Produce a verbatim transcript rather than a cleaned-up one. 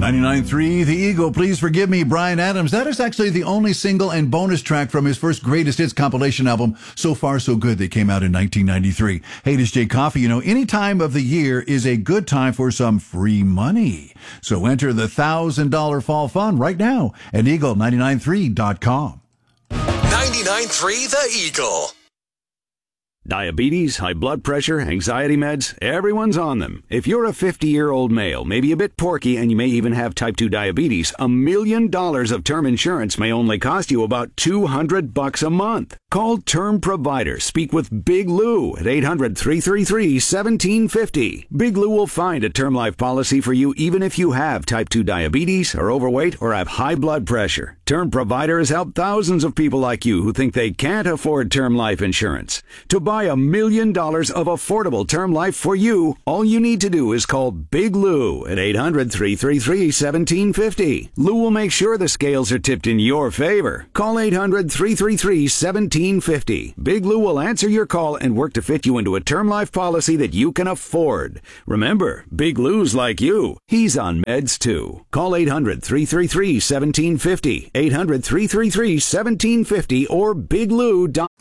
ninety-nine point three The Eagle, Please Forgive Me, Bryan Adams. That is actually the only single and bonus track from his first Greatest Hits compilation album, So Far So Good, that came out in nineteen ninety-three. Hey, this is Jay Coffey. You know, any time of the year is a good time for some free money. So enter the one thousand dollars Fall Fund right now at eagle ninety-nine three dot com. ninety-nine point three The Eagle. Diabetes, high blood pressure, anxiety meds, everyone's on them. If you're a fifty-year-old male, maybe a bit porky, and you may even have type two diabetes, a million dollars of term insurance may only cost you about two hundred bucks a month. Call Term Provider. Speak with Big Lou at eight hundred, three three three, one seven five zero. Big Lou will find a term life policy for you even if you have type two diabetes, are overweight, or have high blood pressure. Term Provider has helped thousands of people like you who think they can't afford term life insurance. To buy a million dollars of affordable term life for you, all you need to do is call Big Lou at eight hundred, three three three, one seven five zero. Lou will make sure the scales are tipped in your favor. Call eight hundred, three three three, one seven five zero. Big Lou will answer your call and work to fit you into a term life policy that you can afford. Remember, Big Lou's like you. He's on meds too. Call eight hundred, three three three, one seven five zero, eight hundred, three three three, one seven five zero, or big lou dot com.